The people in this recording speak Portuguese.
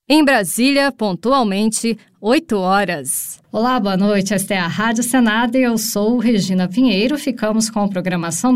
Em Brasília, pontualmente, 8 horas. Olá, boa noite. Esta é a Rádio Senado e eu sou Regina Pinheiro. Ficamos com a programação